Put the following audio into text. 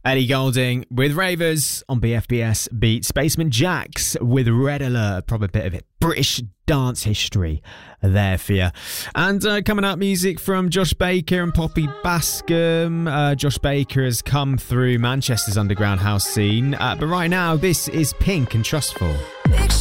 Ellie Goulding with Ravers on BFBS Beat. Spaceman Jax with Red Alert. Probably a bit of it. British dance history there for you. And coming up, music from Josh Baker and Poppy Bascom. Josh Baker has come through Manchester's underground house scene. But right now, this is Pink and Trustful.